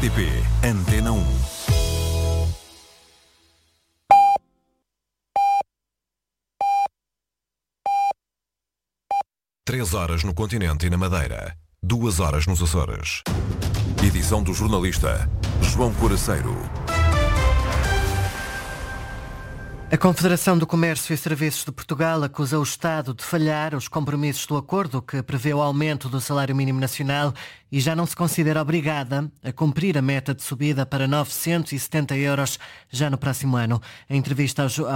RTP Antena 1. Três horas no continente e na Madeira. 2 horas nos Açores. Edição do jornalista João Coraceiro. A Confederação do Comércio e Serviços de Portugal acusa o Estado de falhar os compromissos do acordo que prevê o aumento do salário mínimo nacional e já não se considera obrigada a cumprir a meta de subida para 970 euros já no próximo ano. Em entrevista